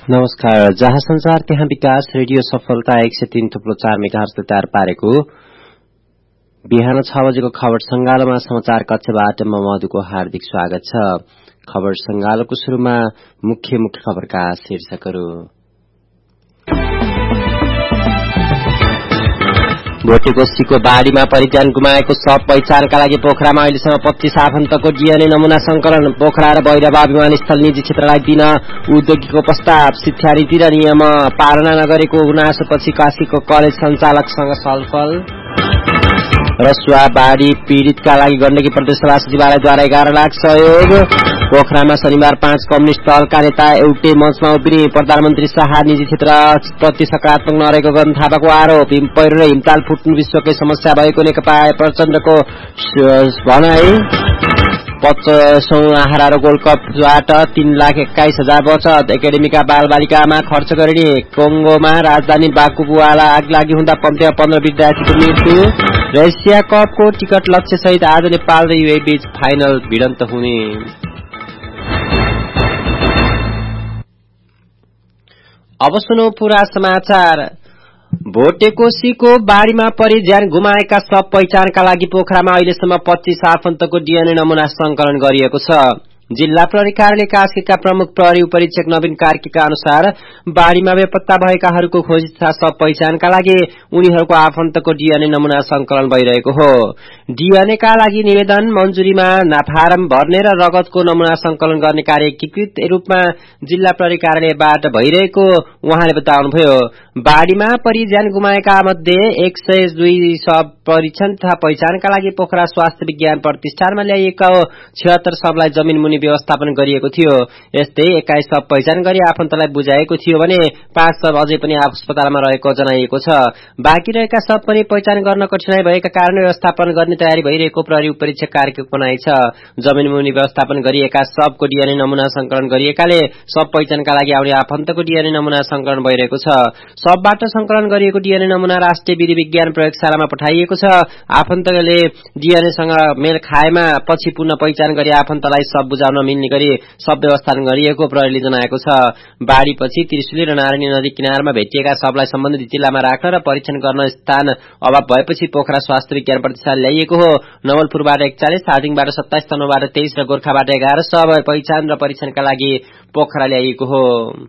नमस्कार। जहाँ संचार त्यहाँ विकास रेडियो सफलता 103.4 मेगाहर्ज तयार पारेको बिहान 6 बजेको खबर संगालोमा समाचार कक्षबाट म मधुको हार्दिक स्वागत छ। खबर संगालोको शुरूमा मुख्य खबरका शीर्षकहरू। भोटेकोसीको बाढीमा परिज्यान गुमाएको शव पहिचानका लागि पोखरामा अहिलेसम्म 25 आफन्तको डीएनए नमूना संकलन। पोखरा र भैरवा विमानस्थल निजी क्षेत्रलाई दिन उद्योगीको प्रस्ताव। शिक्षा नीति र नियम पालना नगरेको गुनासोपछि काशीको कलेज सञ्चालकसँग छलफल। रसुवा बाढी पीड़ितका लागि गण्डकी प्रदेश सभा सचिवालयद्वारा 11 लाख सहयोग। पोखरामा शनिबार 5 कम्युनिष्ट दलका नेता एउटै मञ्चमा उभिने। प्रधानमन्त्री शाह निजी क्षेत्र प्रति सकारात्मक नरहेको गर्न थापाको आरोप। हिम पहिरो र हिमताल फुट्नु विश्वकै समस्या भएको नेकपा प्रचण्डको भनाई। 50औं आहारा गोल्ड कपबाट 3,21,000 बचत। एकाडेमीका बालबालिकामा खर्च गरिने। कोंगोमा राजधानी बाकुबुवाला आगलागी हुँदा कम्तीमा 15 विद्यार्थीको मृत्यु। एसिया कपको टिकट लक्ष्य सहित आज नेपाल र युए बीच फाइनल भिडन्त हुने। अब सुनौ पूरा समाचार। भोटेकोसीको बाढीमा परि ज्यान गुमाएका शव पहिचानका लागि पोखरामा अहिलेसम्म 25 आफन्तको डीएनए नमूना संकलन गरिएको छ। जिल्ला प्रहरी कार्यालय कास्कीका प्रमुख प्रहरी उपरीक्षक नवीन कार्कीका अनुसार बाढीमा बेपत्ता भएकाहरूको खोजी तथा शव पहिचानका लागि उनीहरूको आफन्तको डीएनए नमूना संकलन भइरहेको हो। डीएनएका लागि निवेदन मञ्जुरीमा फारम भर्ने र रगतको नमूना संकलन गर्ने कार्य एकीकृत रूपमा जिल्ला प्रहरी कार्यालयबाट भइरहेको उहाँले बताउनुभयो। बाढीमा परि ज्यान गुमाएका मध्ये 102 शव परीक्षण तथा पहिचानका लागि पोखरा स्वास्थ्य विज्ञान प्रतिष्ठानमा ल्याइएको 76 शवलाई जमिन मुनि व्यवस्थापन गरिएको थियो। यस्तै 21 शव पहिचान गरी आफन्तलाई बुझाएको थियो भने 5 शव अझै पनि अस्पतालमा रहेको जनाइएको छ। बाँकी रहेका शव पनि पहिचान गर्न कठिनाई भएका कारण व्यवस्थापन गर्ने तयारी भइरहेको प्रहरी उपरीक्षक कार्यको भनाइ छ। जमिन मुनि व्यवस्थापन गरिएका शवको डीएनए नमूना संकलन गरिएकाले शव पहिचानका लागि आउने आफन्तको डीएनए नमूना संकलन भइरहेको छ। शवबाट संकलन गरिएको डीएनए नमूना राष्ट्रिय विधि विज्ञान प्रयोगशालामा पठाइएको छ। आफन्तले डीएनएसँग मेल खाएमा पछि पुनः पहिचान गरी आफन्तलाई शव बुझाउन मिल्ने गरी शव व्यवस्थापन गरिएको प्रहरीले जनाएको छ। बाढीपछि त्रिशुली र नारायणी नदी किनारमा भेटिएका शवलाई सम्बन्धित जिल्लामा राख्न र परीक्षण गर्न स्थान अभाव भएपछि पोखरा स्वास्थ्य विज्ञान प्रतिष्ठान ल्याइएको हो। नवलपुरबाट 41, धादिङबाट 27, तनहुँबाट 23 र गोर्खाबाट 11 शव पहिचान र परीक्षणका लागि पोखरा ल्याइएको हो।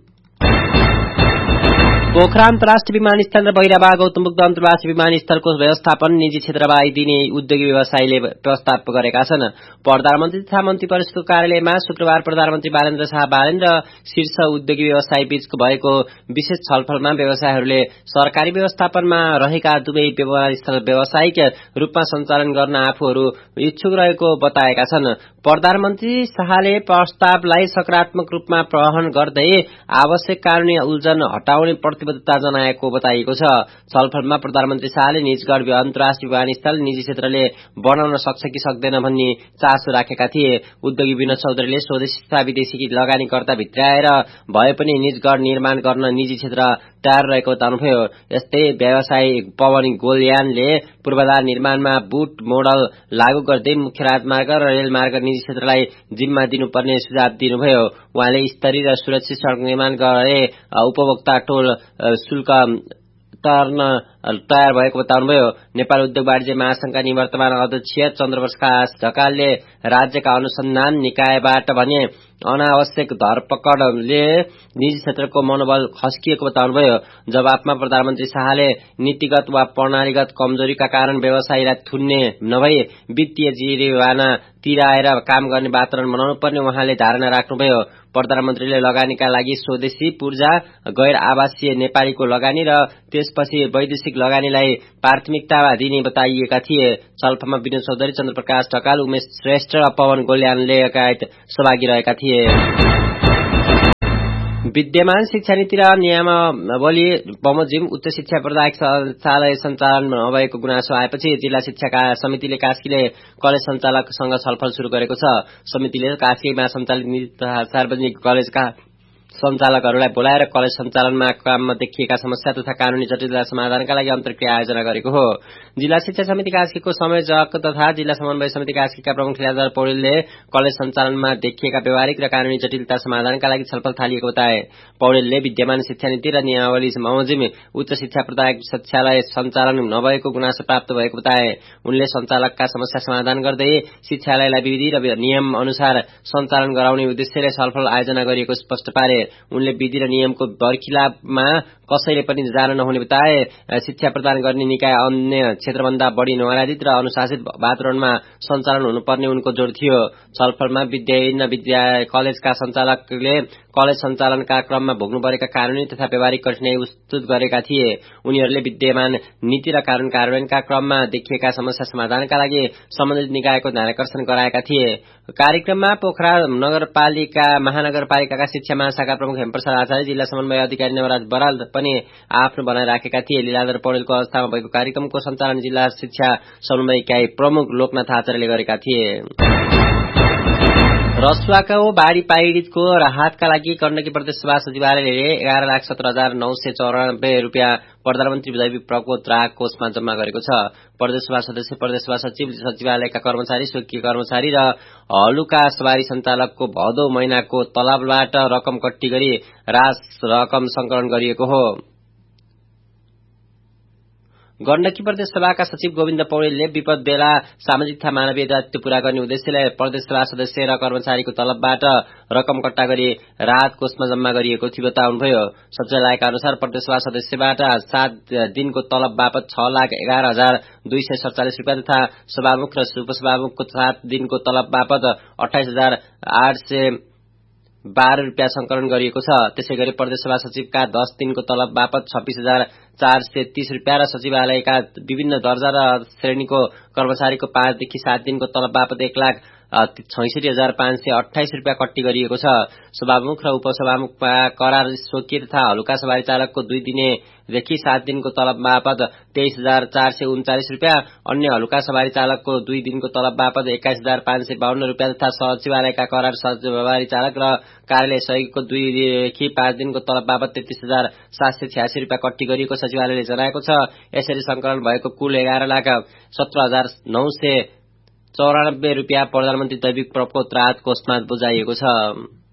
पोखरा अन्तर्राष्ट्रिय विमानस्थल र भैरवा गौतम बुद्ध अन्तर्राष्ट्रिय विमानस्थलको व्यवस्थापन निजी क्षेत्रलाई दिने उद्योगी व्यवसायीले प्रस्ताव गरेका छन्। प्रधानमन्त्री तथा मन्त्री परिषदको कार्यालयमा शुक्रबार प्रधानमन्त्री बालेन्द्र शाह बालेन र शीर्ष उद्योगी व्यवसायी बीचको भएको विशेष छलफलमा व्यवसायीहरूले सरकारी व्यवस्थापनमा रहेका दुवै विमानस्थल व्यावसायिक रूपमा सञ्चालन गर्न आफूहरू इच्छुक रहेको बताएका छन्। प्रधानमन्त्री शाहले प्रस्तावलाई सकारात्मक रूपमा ग्रहण गर्दै आवश्यक कानूनी उल्झन हटाउने प्रतिबद्धता जनाएको बताइएको छ। छलफलमा प्रधानमन्त्री शाहले निजगढ अन्तर्राष्ट्रिय विमानस्थल निजी क्षेत्रले बनाउन सक्छ कि सक्दैन भन्ने चासो राखेका थिए। उद्योगी विनोद चौधरीले स्वदेशी तथा विदेशी लगानीकर्ता भित्राएर भए पनि निजगढ निर्माण गर्न निजी क्षेत्र तयार रहेको बताउनुभयो। यस्तै व्यवसायी पवन गोलयानले पूर्वाधार निर्माणमा बुट मोडल लागू गर्दै मुख्य राजमार्ग र रेलमार्ग निजी क्षेत्रलाई जिम्मा दिनुपर्ने सुझाव दिनुभयो। उहाँले स्तरीय र सुरक्षित सड़क निर्माण गरे उपभोक्ता टोल शुल्क तर्न तयार भएको बताउनुभयो। नेपाल उद्योग वाणिज्य महासंघका निवर्तमान अध्यक्ष चन्द्रप्रकाश ढकालले राज्यका अनुसन्धान निकायबाट भने अनावश्यक धरपकडले निजी क्षेत्रको मनोबल खस्किएको बताउनुभयो। जवाफमा प्रधानमन्त्री शाहले नीतिगत वा प्रणालीगत कमजोरीका कारण व्यवसायीलाई थुन्ने नभई वित्तीय जिरेवाना तिराएर काम गर्ने वातावरण बनाउनु पर्ने उहाँले धारणा राख्नुभयो। प्रधानमन्त्रीले लगानीका लागि स्वदेशी पूर्जा, गैर आवासीय नेपालीको लगानी र त्यसपछि वैदेशिक लगानीलाई प्राथमिकता दिने बताइएका थिए। छलफलमा विनोद चौधरी, चन्द्रप्रकाश ढकाल, उमेश श्रेष्ठ र पवन गोल्यानले लगायत सहभागी रहेका थिए। विद्यमान शिक्षा नीति र नियमावली बमोजिम उच्च शिक्षा प्रदायक सञ्चालन नभएको गुनासो आएपछि जिल्ला शिक्षा समितिले कास्कीले कलेज सञ्चालकसँग छलफल शुरू गरेको छ। समितिले कास्कीमा सञ्चालित निजी तथा सार्वजनिक कलेजका सञ्चालकहरूलाई बोलाएर कलेज सञ्चालनमा काममा देखिएका समस्या तथा कानूनी जटिलता समाधानका लागि अन्तर्क्रिया आयोजना गरेको हो। जिल्ला शिक्षा समिति कास्कीको संयोजक तथा जिल्ला समन्वय समिति कास्कीका प्रमुख ठेकेदार पौडेलले कलेज सञ्चालनमा देखिएका व्यवहारिक र कानूनी जटिलता समाधानका लागि छलफल थालिएको बताए। पौडेलले विद्यमान शिक्षा नीति र नियमावली बमोजिम उच्च शिक्षा प्रदायक शिक्षालय सञ्चालन नभएको गुनासो प्राप्त भएको बताए। उनले सञ्चालकका समस्या समाधान गर्दै शिक्षालयलाई विधि र नियम अनुसार सञ्चालन गराउने उद्देश्यले छलफल आयोजना गरिएको स्पष्ट पारे। उनले विधि र नियमको बर्खिलापमा कसैले पनि जान नहुने बताए। शिक्षा प्रदान गर्ने निकाय अन्य क्षेत्रभन्दा बढ़ी न्यायाधीश र अनुशासित वातावरणमा सञ्चालन हुनुपर्ने उनको जोड़ थियो। छलफलमा विद्यालय कलेजका सञ्चालकले कलेज सञ्चालनका क्रममा भोग्नु परेका कानूनी तथा व्यावहारिक कठिनाई प्रस्तुत गरेका थिए। उनीहरूले विद्यमान नीति र कानून कार्यान्वयनका क्रममा देखिएका समस्या समाधानका लागि सम्बन्धित निकायको ध्यानाकर्षण गराएका थिए। कार्यक्रममा पोखरा महानगरपालिकाका शिक्षा महाशाखा प्रमुख हेमप्रसाद आचार्य, जिल्ला समन्वय अधिकारी नवराज बराल पनि आफ्नो भनाइ राखेका थिए। लीलाधर पौडेलको अवस्थामा भएको कार्यक्रमको सञ्चालन जिल्ला शिक्षा समन्वय इकाइ प्रमुख लोकनाथ आचार्यले गरेका थिए। रसुवाको बाढ़ी पीड़ितको राहतका लागि गण्डकी प्रदेश सभा सचिवालयले 11,17,994 रूपियाँ प्रधानमन्त्री दैविक प्रकोप राहत कोषमा जम्मा गरेको छ। प्रदेश सभा सदस्य, प्रदेश सभा सचिव, सचिवालयका कर्मचारी, स्वकीय कर्मचारी र हलुका सवारी सञ्चालकको भदौ महिनाको तलबबाट रकम कट्टी गरी रकम संकलन गरिएको हो। गण्डकी प्रदेश सभाका सचिव गोविन्द पौडेलले विपद बेला सामाजिक तथा मानवीय दायित्व पूरा गर्ने उद्देश्यले प्रदेश सभा सदस्य र कर्मचारीको तलबबाट रकम कट्टा गरी राहत कोषमा जम्मा गरिएको थियो बताउनुभयो। सचिवालयका अनुसार प्रदेश सभा सदस्यबाट 7 दिनको तलब बापत 6,11,247 रूपियाँ तथा सभामुख र उपसभामुखको 7 दिनको तलब बापत 28,812 रूपियाँ संकलन गरिएको छ। त्यसैगरी प्रदेश सभा सचिवका 10 दिनको तलब बापत 26,430 रूपियाँ र सचिवालयका विभिन्न दर्जा र श्रेणीको कर्मचारीको 5 देखि 7 दिनको तलब बापत 1,66,528 रूपियाँ कट्टी गरिएको छ। सभामुख र उपसभामुखमा करार स्वकीय तथा हलुका सवारी चालकको 2 दिनेदेखि 7 दिनको तलब बापत 23,439 रूपियाँ, अन्य हलुका सवारी चालकको 2 दिनको तलब बापत 21,552 रूपियाँ तथा सचिवालयका करार सवारी चालक र कार्यालय सहयोगीको 2 देखि 5 दिनको तलब बापत 33,786 रूपियाँ कट्टी गरिएको सचिवालयले जनाएको छ। यसरी संकलन भएको कुल 11,17,994 रूपियाँ प्रधानमन्त्री दैविक प्रकोप राहत कोषमा बुझाइएको छ।